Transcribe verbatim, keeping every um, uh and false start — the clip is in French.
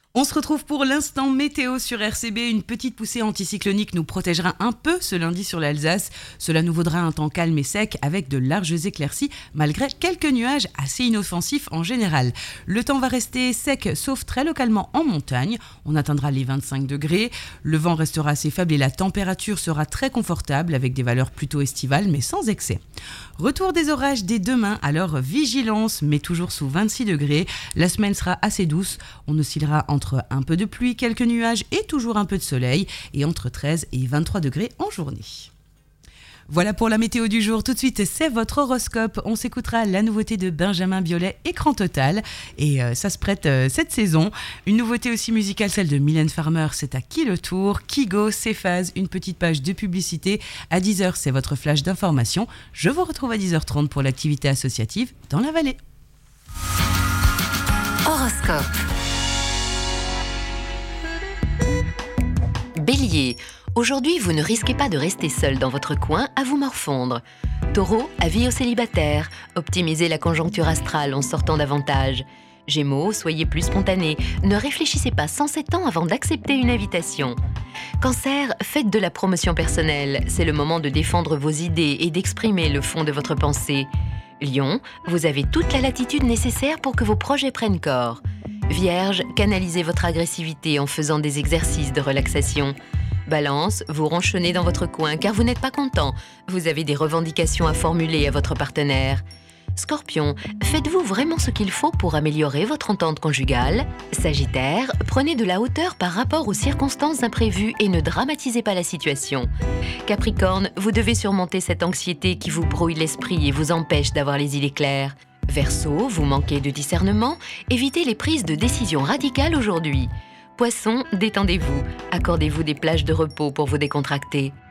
On se retrouve pour l'instant météo sur R C B. Une petite poussée anticyclonique nous protégera un peu ce lundi sur l'Alsace. Cela nous vaudra un temps calme et sec avec de larges éclaircies malgré quelques nuages assez inoffensifs en général. Le temps va rester sec sauf très localement en montagne. On atteindra les vingt-cinq degrés. Le vent restera assez faible et la température sera très confortable avec des valeurs plutôt estivales mais sans excès. Retour des orages dès demain, alors vigilance mais toujours sous vingt-six degrés. La semaine sera assez douce. On oscillera entre Entre un peu de pluie, quelques nuages et toujours un peu de soleil, et entre treize et vingt-trois degrés en journée. Voilà pour la météo du jour. Tout de suite, c'est votre horoscope. On s'écoutera la nouveauté de Benjamin Biolay, Écran Total. Et euh, ça se prête euh, cette saison. Une nouveauté aussi musicale, celle de Mylène Farmer, c'est à qui le tour. Kigo, Céphase, une petite page de publicité. À dix heures, c'est votre flash d'information. Je vous retrouve à dix heures trente pour l'activité associative dans la vallée. Horoscope. Bélier, aujourd'hui vous ne risquez pas de rester seul dans votre coin à vous morfondre. Taureau, avis aux célibataires, optimisez la conjoncture astrale en sortant davantage. Gémeaux, soyez plus spontané, ne réfléchissez pas cent sept ans avant d'accepter une invitation. Cancer, faites de la promotion personnelle, c'est le moment de défendre vos idées et d'exprimer le fond de votre pensée. Lion, vous avez toute la latitude nécessaire pour que vos projets prennent corps. Vierge, canalisez votre agressivité en faisant des exercices de relaxation. Balance, vous ronchonnez dans votre coin car vous n'êtes pas content. Vous avez des revendications à formuler à votre partenaire. Scorpion, faites-vous vraiment ce qu'il faut pour améliorer votre entente conjugale? Sagittaire, prenez de la hauteur par rapport aux circonstances imprévues et ne dramatisez pas la situation. Capricorne, vous devez surmonter cette anxiété qui vous brouille l'esprit et vous empêche d'avoir les idées claires. Verseau, vous manquez de discernement, évitez les prises de décisions radicales aujourd'hui. Poisson, détendez-vous, accordez-vous des plages de repos pour vous décontracter.